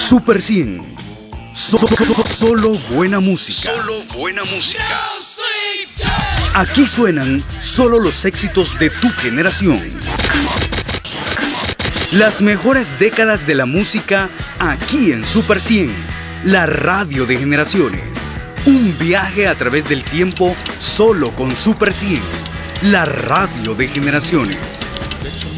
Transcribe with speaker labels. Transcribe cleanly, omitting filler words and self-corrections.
Speaker 1: Super 100. Solo buena música.
Speaker 2: Solo buena música.
Speaker 1: Aquí suenan solo los éxitos de tu generación. Las mejores décadas de la música aquí en Super 100, la radio de generaciones. Un viaje a través del tiempo solo con Super 100, la radio de generaciones.